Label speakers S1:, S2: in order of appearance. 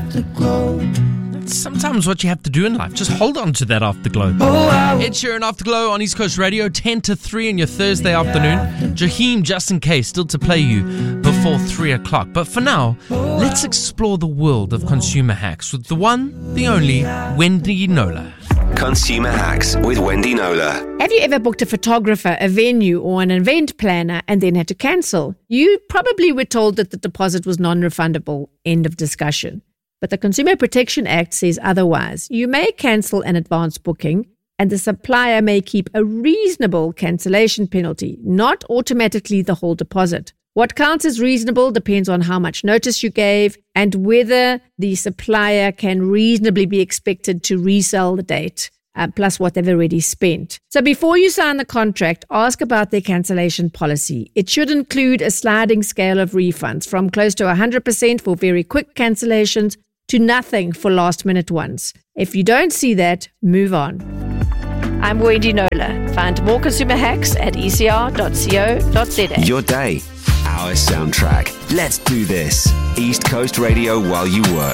S1: afterglow.
S2: That's sometimes what you have to do in life. Just hold on to that afterglow. Ed Sheeran Afterglow on East Coast Radio, 10 to 3 on your Thursday afternoon. Jaheim, Just In Case, still to play you before 3 o'clock. But for now, let's explore the world of consumer hacks with the one, the only, Wendy Knowler.
S3: Consumer Hacks with Wendy Knowler.
S4: Have you ever booked a photographer, a venue, or an event planner and then had to cancel? You probably were told that the deposit was non-refundable. End of discussion. But the Consumer Protection Act says otherwise. You may cancel an advance booking and the supplier may keep a reasonable cancellation penalty, not automatically the whole deposit. What counts as reasonable depends on how much notice you gave and whether the supplier can reasonably be expected to resell the date, plus what they've already spent. So before you sign the contract, ask about their cancellation policy. It should include a sliding scale of refunds from close to 100% for very quick cancellations to nothing for last-minute ones. If you don't see that, move on. I'm Wendy Knowler. Find more consumer hacks at ecr.co.za.
S3: Your day, our soundtrack. Let's do this. East Coast Radio while you work.